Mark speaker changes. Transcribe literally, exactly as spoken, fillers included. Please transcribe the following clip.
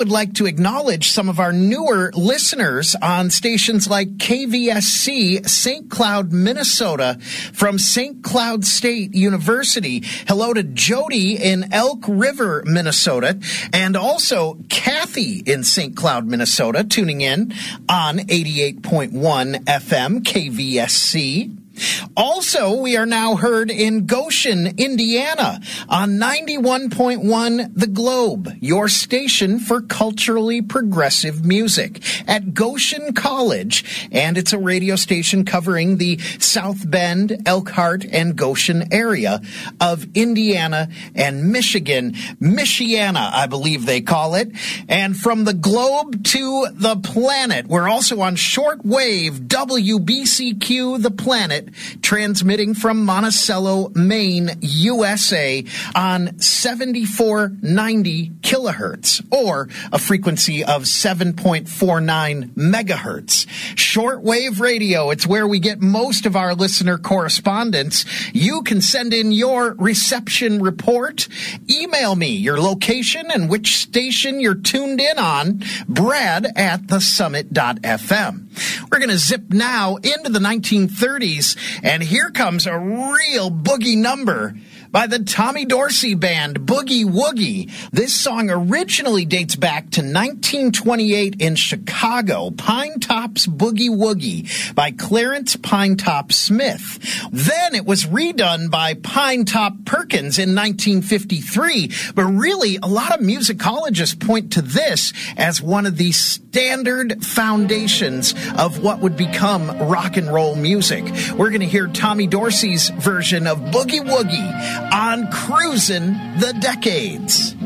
Speaker 1: would like to acknowledge some of our newer listeners on stations like K V S C Saint Cloud, Minnesota, from Saint Cloud State University. Hello to Jody in Elk River, Minnesota, and also Kathy in Saint Cloud, Minnesota, tuning in on eighty-eight point one F M K V S C. Also, we are now heard in Goshen, Indiana, on ninety-one point one The Globe, your station for culturally progressive music at Goshen College, and it's a radio station covering the South Bend, Elkhart, and Goshen area of Indiana and Michigan. Michiana, I believe they call it. And from the globe to the planet, we're also on shortwave W B C Q The Planet, transmitting from Monticello, Maine, U S A on seventy-four ninety kilohertz, or a frequency of seven point four nine megahertz. Shortwave radio, it's where we get most of our listener correspondence. You can send in your reception report. Email me your location and which station you're tuned in on, brad at the summit dot f m. We're going to zip now into the nineteen thirties, and here comes a real boogie number by the Tommy Dorsey Band, Boogie Woogie. This song originally dates back to nineteen twenty-eight in Chicago, Pine Top's Boogie Woogie by Clarence Pinetop Smith. Then it was redone by Pinetop Perkins in nineteen fifty-three, but really a lot of musicologists point to this as one of the standard foundations of what would become rock and roll music. We're going to hear Tommy Dorsey's version of Boogie Woogie on Cruisin' the Decades.